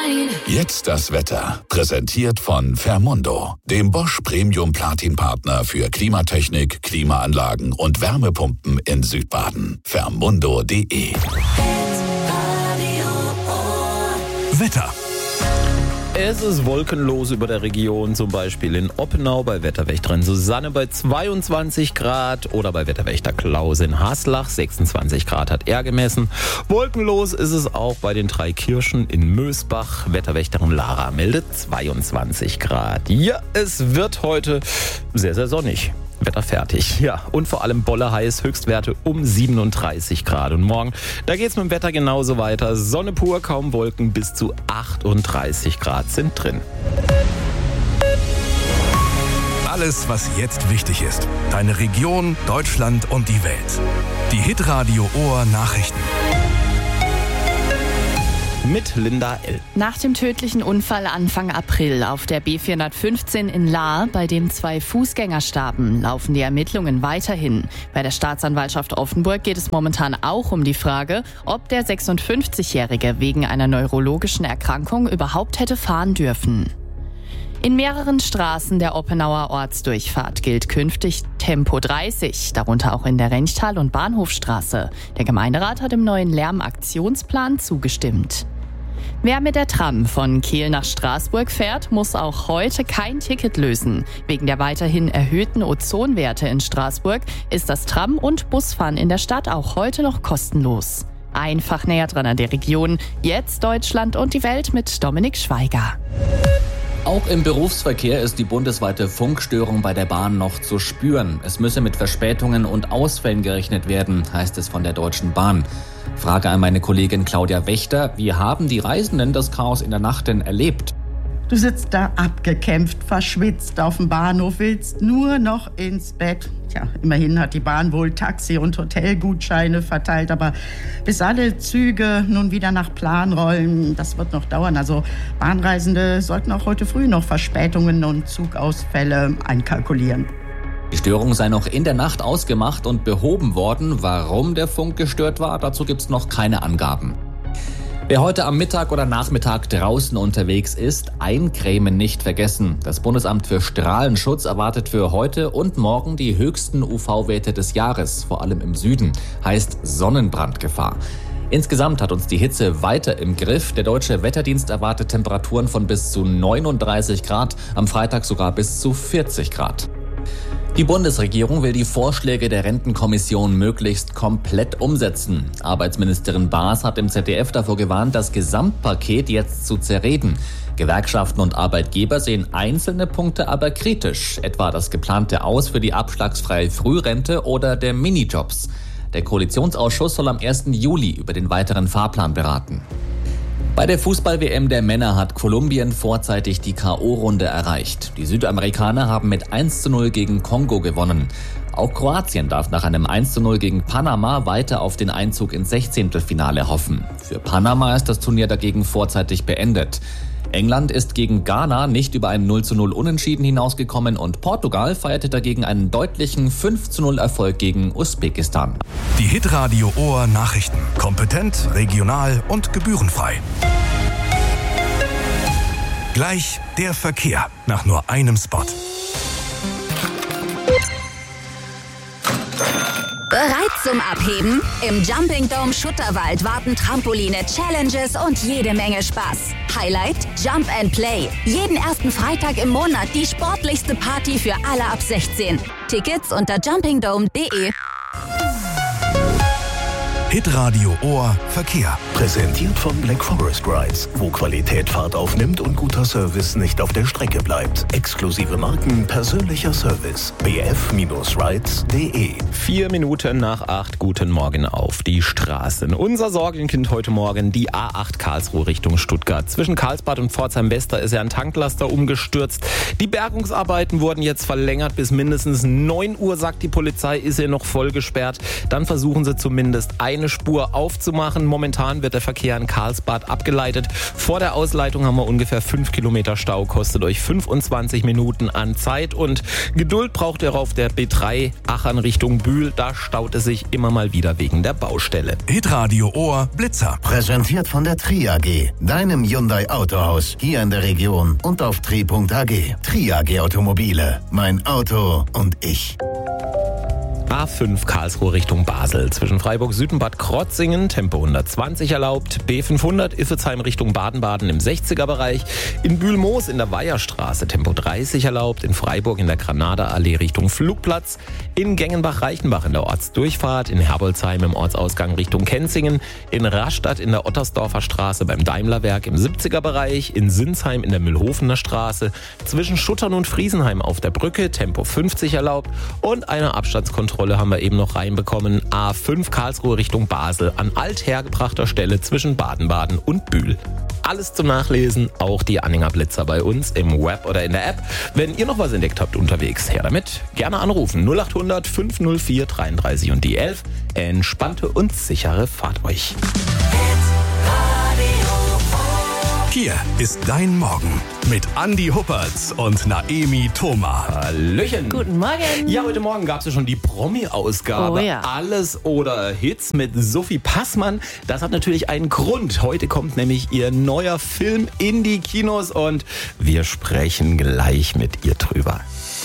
Jetzt das Wetter. Präsentiert von Fermundo, dem Bosch Premium Platin Partner für Klimatechnik, Klimaanlagen und Wärmepumpen in Südbaden. Fermundo.de. Wetter. Es ist wolkenlos über der Region, zum Beispiel in Oppenau bei Wetterwächterin Susanne bei 22 Grad oder bei Wetterwächter Klaus in Haslach 26 Grad hat er gemessen. Wolkenlos ist es auch bei den Dreikirchen in Mösbach. Wetterwächterin Lara meldet 22 Grad. Ja, es wird heute sehr, sehr sonnig. Wetter fertig. Ja, und vor allem bolle heiß, Höchstwerte um 37 Grad. Und morgen, da geht's mit dem Wetter genauso weiter. Sonne pur, kaum Wolken, bis zu 38 Grad sind drin. Alles, was jetzt wichtig ist. Deine Region, Deutschland und die Welt. Die Hitradio Ohr Nachrichten. Mit Linda L. Nach dem tödlichen Unfall Anfang April auf der B415 in Lahr, bei dem 2 Fußgänger starben, laufen die Ermittlungen weiterhin. Bei der Staatsanwaltschaft Offenburg geht es momentan auch um die Frage, ob der 56-Jährige wegen einer neurologischen Erkrankung überhaupt hätte fahren dürfen. In mehreren Straßen der Oppenauer Ortsdurchfahrt gilt künftig Tempo 30, darunter auch in der Renchtal- und Bahnhofstraße. Der Gemeinderat hat im neuen Lärmaktionsplan zugestimmt. Wer mit der Tram von Kehl nach Straßburg fährt, muss auch heute kein Ticket lösen. Wegen der weiterhin erhöhten Ozonwerte in Straßburg ist das Tram- und Busfahren in der Stadt auch heute noch kostenlos. Einfach näher dran an der Region. Jetzt Deutschland und die Welt mit Dominik Schweiger. Auch im Berufsverkehr ist die bundesweite Funkstörung bei der Bahn noch zu spüren. Es müsse mit Verspätungen und Ausfällen gerechnet werden, heißt es von der Deutschen Bahn. Frage an meine Kollegin Claudia Wächter, wie haben die Reisenden das Chaos in der Nacht denn erlebt? Du sitzt da abgekämpft, verschwitzt auf dem Bahnhof, willst nur noch ins Bett. Tja, immerhin hat die Bahn wohl Taxi- und Hotelgutscheine verteilt, aber bis alle Züge nun wieder nach Plan rollen, das wird noch dauern. Also Bahnreisende sollten auch heute früh noch Verspätungen und Zugausfälle einkalkulieren. Die Störung sei noch in der Nacht ausgemacht und behoben worden. Warum der Funk gestört war, dazu gibt's noch keine Angaben. Wer heute am Mittag oder Nachmittag draußen unterwegs ist, eincremen nicht vergessen. Das Bundesamt für Strahlenschutz erwartet für heute und morgen die höchsten UV-Werte des Jahres, vor allem im Süden, heißt Sonnenbrandgefahr. Insgesamt hat uns die Hitze weiter im Griff. Der Deutsche Wetterdienst erwartet Temperaturen von bis zu 39 Grad, am Freitag sogar bis zu 40 Grad. Die Bundesregierung will die Vorschläge der Rentenkommission möglichst komplett umsetzen. Arbeitsministerin Baas hat im ZDF davor gewarnt, das Gesamtpaket jetzt zu zerreden. Gewerkschaften und Arbeitgeber sehen einzelne Punkte aber kritisch, etwa das geplante Aus für die abschlagsfreie Frührente oder der Minijobs. Der Koalitionsausschuss soll am 1. Juli über den weiteren Fahrplan beraten. Bei der Fußball-WM der Männer hat Kolumbien vorzeitig die K.O.-Runde erreicht. Die Südamerikaner haben mit 1:0 gegen Kongo gewonnen. Auch Kroatien darf nach einem 1:0 gegen Panama weiter auf den Einzug ins 16. Finale hoffen. Für Panama ist das Turnier dagegen vorzeitig beendet. England ist gegen Ghana nicht über ein 0:0 Unentschieden hinausgekommen und Portugal feierte dagegen einen deutlichen 5:0 Erfolg gegen Usbekistan. Die Hitradio Ohr Nachrichten. Kompetent, regional und gebührenfrei. Gleich der Verkehr nach nur einem Spot. Bereit zum Abheben? Im Jumping Dome Schutterwald warten Trampoline, Challenges und jede Menge Spaß. Highlight? Jump and Play. Jeden ersten Freitag im Monat die sportlichste Party für alle ab 16. Tickets unter jumpingdome.de. Hitradio Ohr Verkehr. Präsentiert von Black Forest Rides, wo Qualität Fahrt aufnimmt und guter Service nicht auf der Strecke bleibt. Exklusive Marken, persönlicher Service. bf-rides.de. 4 Minuten nach 8, guten Morgen auf die Straßen. Unser Sorgenkind heute Morgen, die A8 Karlsruhe Richtung Stuttgart. Zwischen Karlsbad und Pforzheim-Wester ist ja ein Tanklaster umgestürzt. Die Bergungsarbeiten wurden jetzt verlängert bis mindestens 9 Uhr, sagt die Polizei, ist er noch voll gesperrt. Dann versuchen sie zumindest eine Spur aufzumachen. Momentan wird der Verkehr in Karlsbad abgeleitet. Vor der Ausleitung haben wir ungefähr 5 Kilometer Stau, kostet euch 25 Minuten an Zeit. Und Geduld braucht ihr auf der B3 Aachen Richtung Bühl. Da staut es sich immer mal wieder wegen der Baustelle. Hitradio Ohr Blitzer. Präsentiert von der Tri AG, deinem Hyundai Autohaus hier in der Region und auf tri.ag. Tri AG Automobile, mein Auto und ich. A5 Karlsruhe Richtung Basel. Zwischen Freiburg Süd und Bad Krotzingen Tempo 120 erlaubt. B500 Iffezheim Richtung Baden-Baden im 60er-Bereich. In Bühl-Moos in der Weiherstraße Tempo 30 erlaubt. In Freiburg in der Granada-Allee Richtung Flugplatz. In Gengenbach-Reichenbach in der Ortsdurchfahrt. In Herbolzheim im Ortsausgang Richtung Kenzingen. In Rastatt in der Ottersdorfer Straße beim Daimlerwerk im 70er-Bereich. In Sinsheim in der Mühlhofener Straße. Zwischen Schuttern und Friesenheim auf der Brücke Tempo 50 erlaubt. Und eine Abstandskontrolle haben wir eben noch reinbekommen. A5 Karlsruhe Richtung Basel an althergebrachter Stelle zwischen Baden-Baden und Bühl. Alles zum Nachlesen, auch die Anhänger Blitzer bei uns im Web oder in der App. Wenn ihr noch was entdeckt habt unterwegs, her damit. Gerne anrufen 0800 504 33 und die 11. Entspannte und sichere Fahrt euch. Hier ist dein Morgen mit Andi Huppertz und Naemi Thoma. Hallöchen. Guten Morgen. Ja, heute Morgen gab es ja schon die Promi-Ausgabe. Oh ja. Alles oder Hits mit Sophie Passmann. Das hat natürlich einen Grund. Heute kommt nämlich ihr neuer Film in die Kinos und wir sprechen gleich mit ihr drüber.